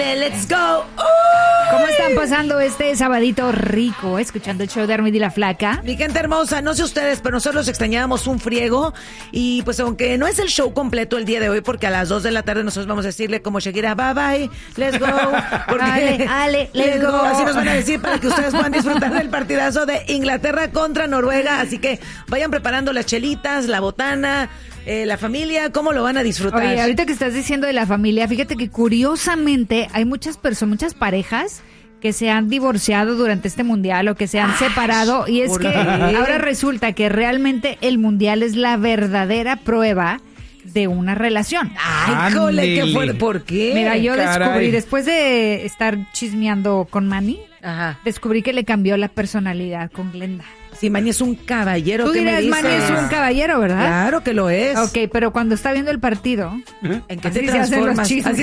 let's go. ¿Cómo están pasando este sabadito rico? Escuchando el show de Armida y la Flaca. Mi gente hermosa, no sé ustedes, pero nosotros extrañábamos un friego. Y pues aunque no es el show completo el día de hoy, porque a las 2 de la tarde nosotros vamos a decirle como Shakira, bye bye, let's go. Porque Ale, let's go. Así nos van a decir para que ustedes puedan disfrutar del partidazo de Inglaterra contra Noruega. Así que vayan preparando las chelitas, la botana, la familia, ¿cómo lo van a disfrutar? Oye, ahorita que estás diciendo de la familia, fíjate que curiosamente hay muchas personas, muchas parejas que se han divorciado durante este mundial o que se han separado, y es que ahora resulta que realmente el mundial es la verdadera prueba de una relación. Ay, jole, qué fuerte. ¿Por qué? Mira, yo descubrí, después de estar chismeando con Manny, descubrí que le cambió la personalidad con Glenda. Sí, Manny es un caballero. Tú dirás, Manny es un caballero, ¿verdad? Claro que lo es. Ok, pero cuando está viendo el partido, ¿en qué te transformas? Así se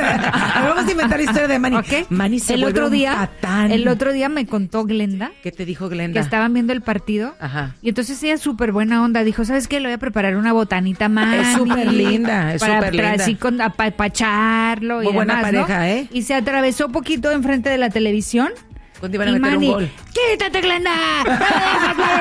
vamos a inventar la historia de Manny. Okay. Manny se vuelve un patán. El otro día me contó Glenda. ¿Qué te dijo Glenda? Que estaban viendo el partido. Ajá. Y entonces ella súper buena onda. Dijo, ¿sabes qué? Le voy a preparar una botanita más. Es súper linda, es súper linda. Para así apapacharlo. Muy y buena demás, pareja, ¿no? ¿eh? Y se atravesó poquito enfrente de la televisión. ¿Cuándo iban a meter un gol? ¡Quítate, Glenda! ¡No me dejas ver el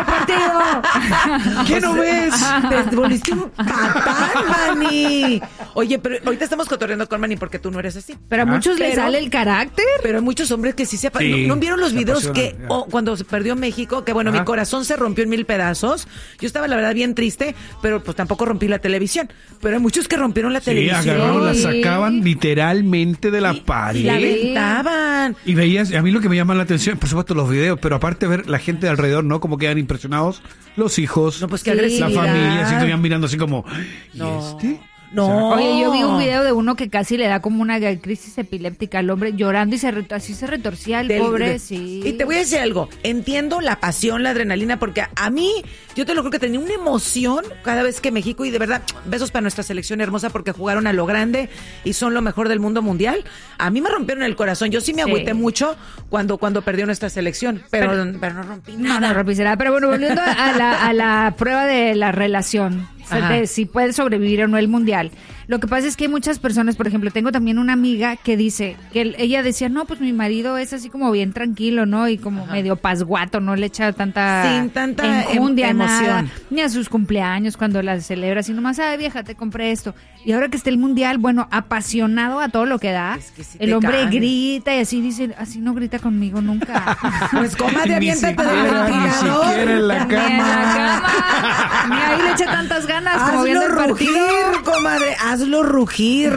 partido! ¿Qué no ves? Te volviste un patán, Manny. Oye, pero ahorita estamos cotorreando con Manny porque tú no eres así. Pero a muchos les sale el carácter. Pero hay muchos hombres que sí se... Sí, ¿No vieron los videos que ya. cuando se perdió México? Que bueno, mi corazón se rompió en 1000 pedazos. Yo estaba, la verdad, bien triste, pero pues tampoco rompí la televisión. Pero hay muchos que rompieron la televisión. Agarraron, la sacaban literalmente de la pared. Y la aventaban. Y veías, a mí lo que me llama la atención, por supuesto, los videos, pero aparte ver la gente de alrededor, ¿no? Como quedan impresionados, los hijos, No, pues qué agresividad. la familia, así que iban mirando así como, ¿y este? No. Oye, yo vi un video de uno que casi le da como una crisis epiléptica al hombre, llorando y así se retorcía el pobre, sí. Y te voy a decir algo, entiendo la pasión, la adrenalina, porque a mí, yo te lo creo que tenía una emoción cada vez que México, y de verdad, besos para nuestra selección hermosa porque jugaron a lo grande y son lo mejor del mundo mundial. A mí me rompieron el corazón, yo sí me agüité mucho cuando perdió nuestra selección, pero no rompí nada. No rompí nada, pero bueno, volviendo a la prueba de la relación. Si puede sobrevivir o no el mundial. Lo que pasa es que hay muchas personas, por ejemplo, tengo también una amiga que dice que ella decía, no, pues mi marido es así como bien tranquilo, ¿no? Y como medio pasguato, no le echa sin tanta enjundia, emoción. nada, ni a sus cumpleaños cuando las celebra, sino más, ay vieja, te compré esto. Y ahora que está el mundial, bueno, apasionado a todo lo que da, es que sí el hombre grita y así dice, así no grita conmigo nunca. Pues comadre, aviéntate del ventilador. Ni siquiera en la Ni en la cama. cama. Ni ahí le echa tantas ganas como viendo el Hazlo partido. rugir, comadre, hazlo rugir.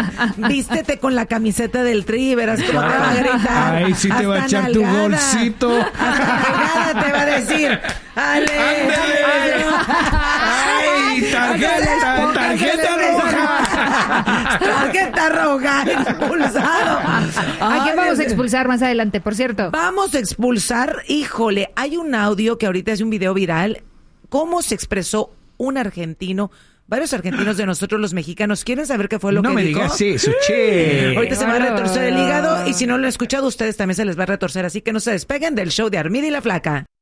Vístete con la camiseta del Tri, verás cómo te va a gritar. Ay, sí te va a echar tu golcito. Hasta nalgada te va a decir, ¡ale! ¡Ay, tarjeta roja! ¡Tarjeta roja! ¡Expulsado! ¿A quién vamos a expulsar más adelante, por cierto? Vamos a expulsar, híjole, hay un audio que ahorita es un video viral. ¿Cómo se expresó un argentino? Varios argentinos de nosotros los mexicanos quieren saber qué fue lo que dijo. No me digas eso, che. Ahorita se va a retorcer el hígado y si no lo han escuchado, ustedes también se les va a retorcer. Así que no se despeguen del show de Armida y la Flaca.